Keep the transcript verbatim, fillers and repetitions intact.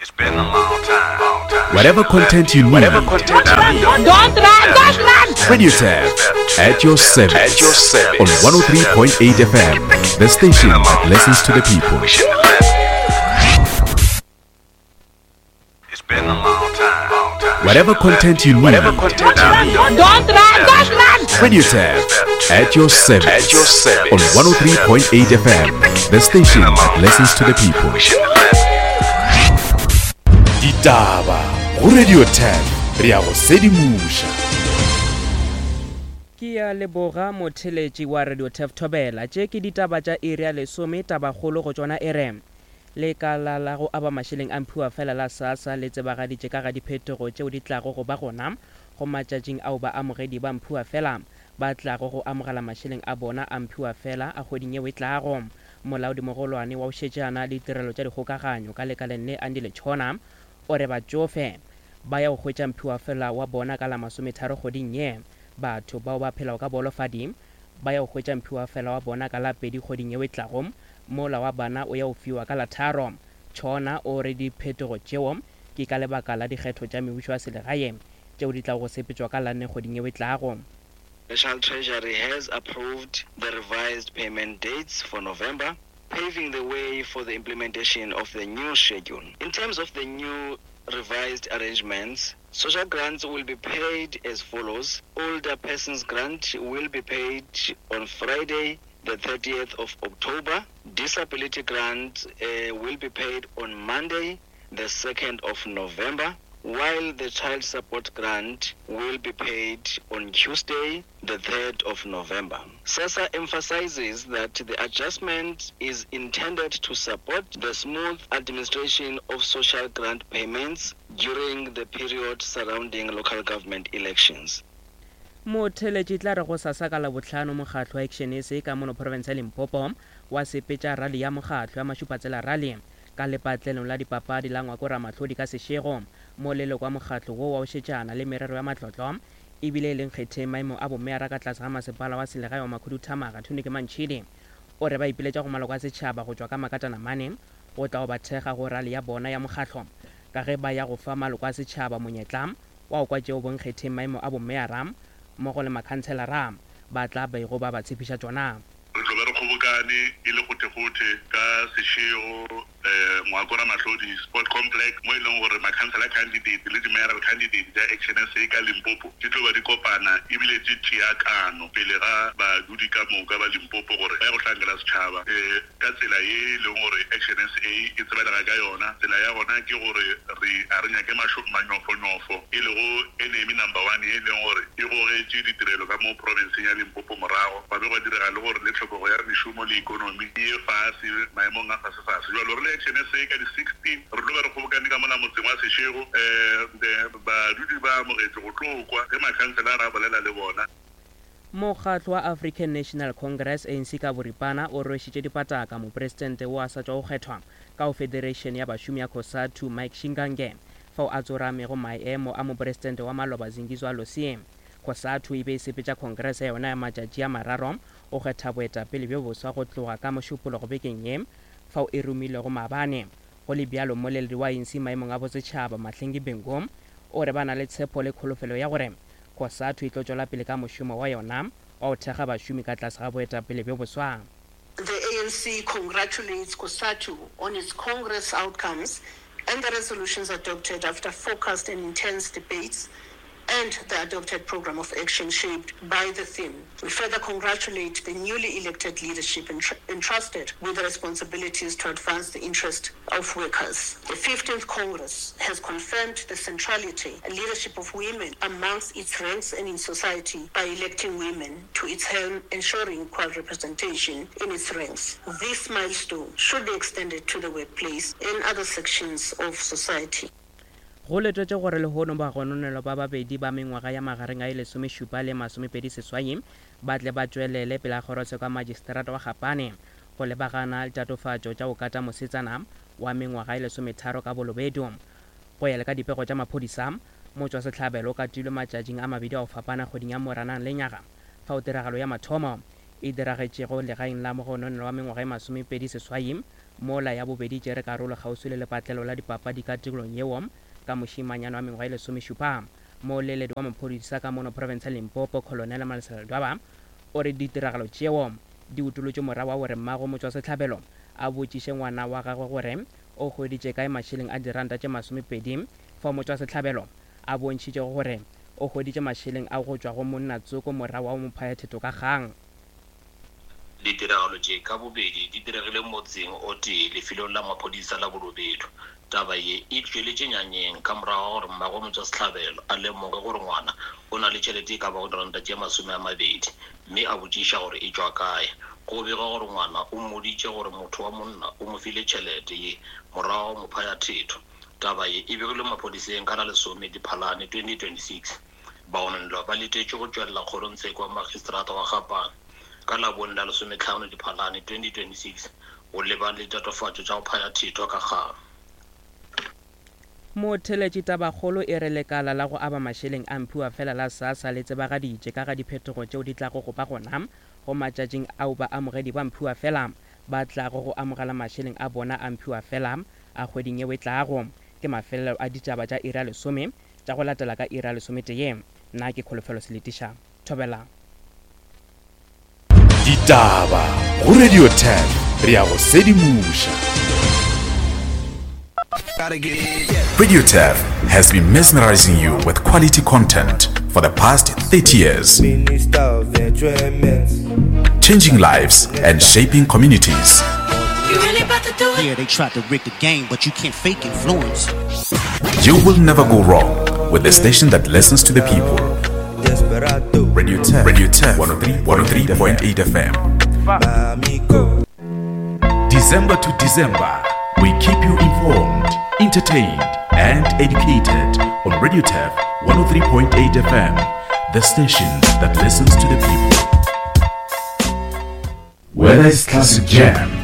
It's been a long time. Long time. Whatever content you need, Whatever content you need. Don't run, don't run! Radio Tab at your service. At your service. On one oh three point eight F M, the station that listens to the people. We shouldn't have left. It's been a long time. Long time. Whatever content you need, Whatever content you need. Don't run, don't run! Radio Tab at your service. At your service. On one oh three point eight F M, the station that listens to the people. We shouldn't have left. Ditaba go Radio Tab re ya go sedimusha. Ke ya leboga motheletši wa Radio Tab Thobela tše ke ditaba tša area lesome taba kgolo go tšona erem le ka la la go aba mašeleng a mphiwa fela la sasa le tsebagaditše ka ga diphetogo tšeo di tlago go ba gona go matšatšing ao ba amogedi ba mphiwa fela ba tlago go amogela mašeleng a bona a mphiwa fela a kgweding yeo e tlago molaodi mogolwane wa bošetšana le tirelo tša dikgokaganyo ka lekaleng le Andile Chona o re batšofe ba ya go hwetša mphiwa fela wa bona ka la masometharo kgoding ye batho bao ba phelago ka bolofadi ba ya go hwetša mphiwa fela wa bona ka la pedi kgoding yeo e tlago mola wa bana o ya go fiwa ka la tharo Chona o re diphetogo tšeo ke ka lebaka la dikgetho tša mebušo ya selegae tšeo di tla go sepetšwa ka la nne kgoding yeo e tlago. National Treasury has approved the revised payment dates for November, paving the way for the implementation of the new schedule. In terms of the new revised arrangements, social grants will be paid as follows. Older persons grant will be paid on Friday, the thirtieth of October. Disability grant uh, will be paid on Monday, the second of November, while the child support grant will be paid on Tuesday, the third of November. SASSA emphasizes that the adjustment is intended to support the smooth administration of social grant payments during the period surrounding local government elections. Motheletši tla re go sasa ka la bohlano mokgatlo wa Action S A ka mono province ya Limpopo wa sepetša rally ya mokgatlo ya Mašupatsela rally ka lepatlelong la dipapadi la Ngwako Ramatlhodi ka Sešego mo leloko wa mokgatlo wo wa bošetšana le merero ya matlotlo ebile e leng kgetheng maemo a bomeara ka tlase ga masepala wa selegae wa Makhuduthamaga Thunike Mantšhidi o re ba ipiletša go maloko a setšhaba go tšwa ka Makatanamane go tla go ba thekga go rally ya bona ya mokgatlo ka ge ba ya go fa maloko a setšhaba monyetla wa go kwa tšeo bonkgetheng maemo a bomeara mmogo le makhanselara ba tla bego ba ba tshepiša tšona. Re tlo ba re kgobokane e le gote-gote ka Sešego Ngwako Ramatlhodi Sport Complex mo e leng gore makhansela candidate le di-mayoral candidate tša Action S A ka Limpopo di tlo ba di kopana ebile di tšeakano pele ga badudi ka moka ba Limpopo gore ba ya go hlankela setšhaba um ka tsela ye e leng gore Action S A e tsebelega ka yona. Tsela ya gona ke gore re a re nyake manyofonyofo e lego enemy number one e leng gore e gogetše ditirelo ka mo provinceng ya Limpopo morago ba be go direga le gore le tlhokego ya mešomo le ikonomi e ye fase maemong a fase-fase jalo re le Action S A ka di-sixteen re tlo ba re kgobokane ka mola motseng wa Sešego um badudi ba amogetše go tlokwa ge makhanselara a bolela le bona. Mokgatlo wa African National Congress A N C ka boripana o rwešitše dipataka mopresidente wo a sa tšwa go kgethwa ka go federation ya bašomi ya COSATU Mike Shingange fao a tsoramego maemo a mopresidente wa maloba Zingizo Losie. COSATU e be e sepetša congress ya yona ya matšatši a mararo o kgetha boetapele bjo boswa go tloga ka mošupolo go bekeng ye fao e romilego maabane go le bjalo moleledi wa A N C maemong a bosetšhaba Mahlengi Bengo o re ba na le tshepo le kholofelo ya gore COSATU e tlo tšwela pele ka mošomo wa yona wa go thekga bašomi ka tlase ga boetapele bjo boswa. The A N C congratulates COSATU on its Congress outcomes and the resolutions adopted after focused and intense debates and the adopted program of action shaped by the theme. We further congratulate the newly elected leadership entr- entrusted with the responsibilities to advance the interest of workers. The fifteenth Congress has confirmed the centrality and leadership of women amongst its ranks and in society by electing women to its helm, ensuring equal representation in its ranks. This milestone should be extended to the workplace and other sections of society. Go letšetše gore lehono ba gononelo ba babedi ba mengwaga ya magareng a e lesomešupa le masomepedi seswai ba tle ba tšwelele pele a kgorotse ka magistrata wa Gapane go lebagana le tatofatšo tša go kata mosetsana wa mengwaga e lesometharo ka bolobedu go ya le ka dipego tša maphodisa motšwa sehlabelo o katilwe matšatšing a mabedi a go fapana kgweding ya Moranang le nyaga fa o tiragalo ya mathomo e diragetšego legaeng la mogononelo wa mengwaga e masomepedi seswai mola ya bobedi tšere karolo kgauswi le lepatlelo la dipapadi ka tikolong yeo ka mošimanyana wa mengwaga e lesomešupa mooleledi wa maphodisa ka mono province ya Limpopo Colonel Malesela Dwaba o re ditiragalo tšeo di utolotše morago wa gore mmago motswasetlhabelo a botšiše ngwana wa gagwe gore o hweditše kae mašeleng a diranta tše masomepedi fa motswasetlhabelo a bontšhitše gore o hweditše mašeleng a go tšwa go monnatsoko morago wa mophaya theto ka kgang. Ditiragalo tše ka bobedi di diregile motseng o tee lefelong la maphodisa la Bolobedu. Taba ye e tšweletše nyanyeng ka morago gore mmago motswasetlhabelo a lemoge gore ngwana o na le tšhelete ka bago diranta tše masome a mabedi mme a botšiša gore e tšwa kae. Go bega gore ngwana o mmoditše gore motho wa monna o mo file tšhelete ye morago mo phaya thetho. Taba ye e begilwe maphodiseng ka la lesome Diphalane twenty twenty-six. Baonelwa ba letetše go tšwelela kgorotsheko wa magistrata wa Gapane ka la bone la lesomehlano Diphalane twenty twenty-six go leba le tatofatšo tša go phaya thetho ka kgang. Motheletši tabakgolo e re lekala la go aba mašeleng a mphiwa fela la SASSA le tsebagaditše ka ga diphetogo tšeo di tlago go ba gona go matšatšing ao ba amogedi ba mphiwa fela ba tlago go amogela mašeleng a bona a mphiwa fela a kgweding yeo e tlago ke mafelelo a ditaba tša iri ya lesome tša go latela ka iri ya lesome tee. Nna ke Kholofelo Seletiša Thobela. Ditaba go Radio ten re ya go sedimuša. Radio ten has been mesmerizing you with quality content for the past thirty years, changing lives and shaping communities. You really about to do it? Yeah, they tried to rig the game, but you can't fake influence. You will never go wrong with the station that listens to the people. Radio ten, Radio ten, one oh three point eight F M. December to December, we keep you informed, entertained, and educated on Radio ten, one oh three point eight F M, the station that listens to the people. Whether it's classic jam,